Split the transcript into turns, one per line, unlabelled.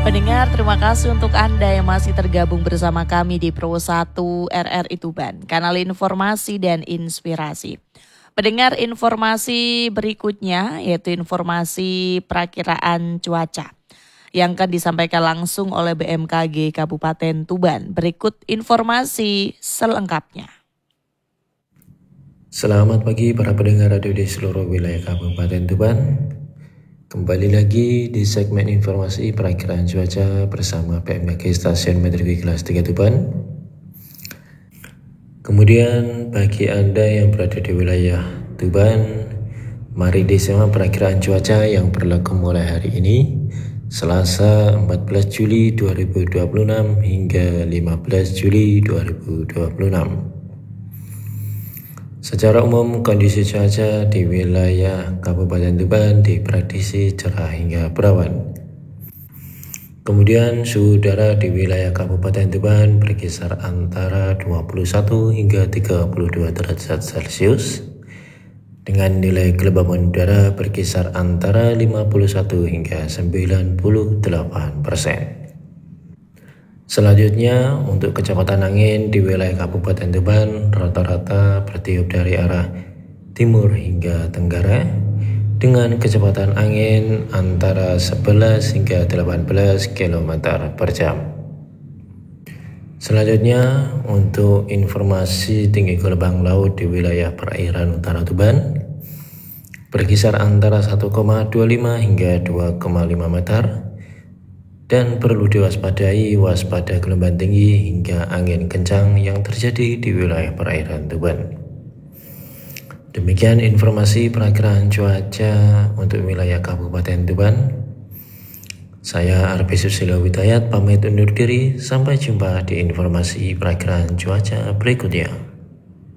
Pendengar, terima kasih untuk Anda yang masih tergabung bersama kami di Pro 1 RRI Tuban, kanal informasi dan inspirasi. Pendengar, informasi berikutnya yaitu informasi perakiraan cuaca yang akan disampaikan langsung oleh BMKG Kabupaten Tuban. Berikut informasi selengkapnya.
Selamat pagi para pendengar radio di seluruh wilayah Kabupaten Tuban. Kembali lagi di segmen informasi perakiraan cuaca bersama BMKG Stasiun Meteorologi Kelas 3 Tuban. Kemudian bagi Anda yang berada di wilayah Tuban, mari disimak perakiraan cuaca yang berlaku mulai hari ini, Selasa 14 Juli 2026 hingga 15 Juli 2026. Secara umum, kondisi cuaca di wilayah Kabupaten Tuban diprediksi cerah hingga berawan. Kemudian suhu udara di wilayah Kabupaten Tuban berkisar antara 21 hingga 32 derajat Celcius dengan nilai kelembaban udara berkisar antara 51 hingga 98%. Selanjutnya, untuk kecepatan angin di wilayah Kabupaten Tuban rata-rata bertiup dari arah timur hingga tenggara dengan kecepatan angin antara 11 hingga 18 km per jam. Selanjutnya, untuk informasi tinggi gelombang laut di wilayah perairan utara Tuban berkisar antara 1,25 hingga 2,5 meter. Dan perlu diwaspadai waspada gelombang tinggi hingga angin kencang yang terjadi di wilayah perairan Tuban. Demikian informasi perakiraan cuaca untuk wilayah Kabupaten Tuban. Saya Arfi Susilo Widayat pamit undur diri. Sampai jumpa di informasi perakiraan cuaca berikutnya.